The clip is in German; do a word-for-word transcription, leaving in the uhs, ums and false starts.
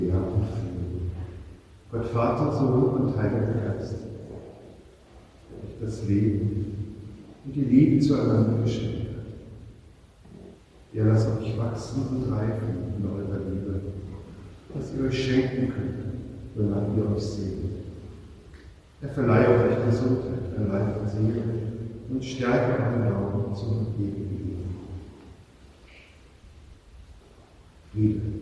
Ja und Frieden. Gott Vater, Sohn und Heiliger Geist, der euch das Leben und die Liebe zueinander geschenkt hat. Ja, lasst euch wachsen und reifen in eurer Liebe, dass ihr euch schenken könnt, wonach ihr euch sehnt. Er verleihe euch Gesundheit an Leib und Seele und stärke euren Glauben zum ewigen Leben. Friede.